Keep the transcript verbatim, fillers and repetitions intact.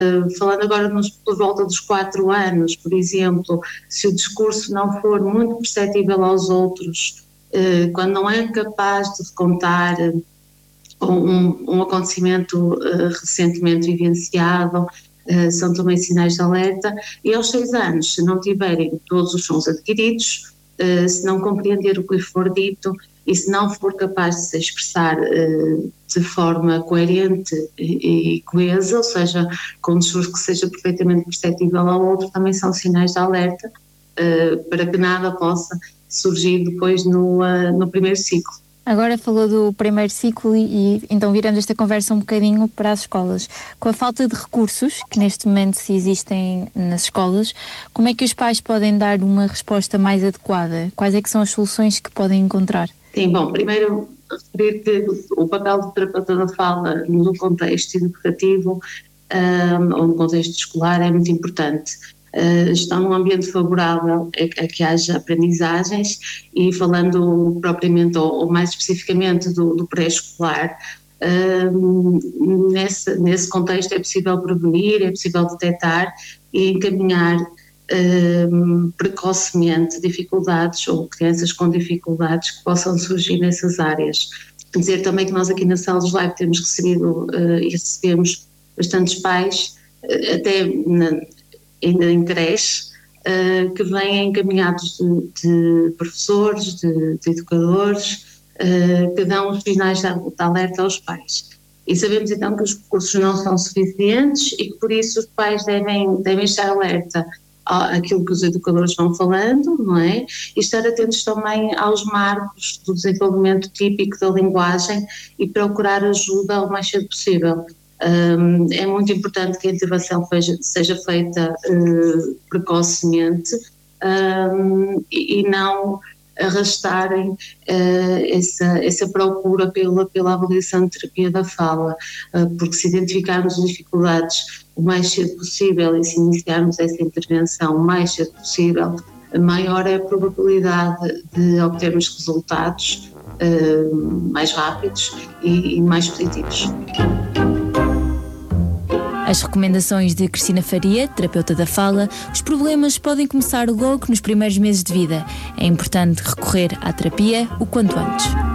Falando agora nos, por volta dos quatro anos, por exemplo, se o discurso não for muito perceptível aos outros, quando não é capaz de contar um, um acontecimento recentemente vivenciado, são também sinais de alerta. E aos seis anos, se não tiverem todos os sons adquiridos, se não compreender o que lhe for dito e se não for capaz de se expressar de forma coerente e, e coesa, ou seja, com um discurso que seja perfeitamente perceptível ao outro, também são sinais de alerta para que nada possa surgir depois no, no primeiro ciclo. Agora falou do primeiro ciclo e, e então viramos esta conversa um bocadinho para as escolas. Com a falta de recursos que neste momento se existem nas escolas, como é que os pais podem dar uma resposta mais adequada? Quais é que são as soluções que podem encontrar? Sim, bom, primeiro referir que o papel do terapeuta da fala no contexto educativo um, ou no contexto escolar é muito importante. Uh, estão num ambiente favorável a, a que haja aprendizagens e falando propriamente ou, ou mais especificamente do, do pré-escolar, uh, nesse, nesse contexto é possível prevenir, é possível detectar e encaminhar uh, precocemente dificuldades ou crianças com dificuldades que possam surgir nessas áreas. Dizer também que nós aqui na Sala dos Live temos recebido uh, e recebemos bastantes pais, uh, até na ainda em creche, uh, que vêm encaminhados de, de professores, de, de educadores, uh, que dão os sinais de, de alerta aos pais. E sabemos então que os recursos não são suficientes e que por isso os pais devem, devem estar alerta àquilo que os educadores vão falando, não é? E estar atentos também aos marcos do desenvolvimento típico da linguagem e procurar ajuda o mais cedo possível. Um, é muito importante que a intervenção seja, seja feita uh, precocemente um, e, e não arrastarem uh, essa, essa procura pela, pela avaliação de terapia da fala, uh, porque se identificarmos as dificuldades o mais cedo possível e se iniciarmos essa intervenção o mais cedo possível, maior é a probabilidade de obtermos resultados uh, mais rápidos e, e mais positivos. As recomendações de Cristina Faria, terapeuta da fala, os problemas podem começar logo nos primeiros meses de vida. É importante recorrer à terapia o quanto antes.